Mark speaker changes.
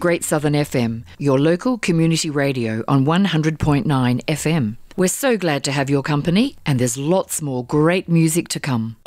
Speaker 1: Great Southern FM, your local community radio on 100.9 FM. We're so glad to have your company, and there's lots more great music to come.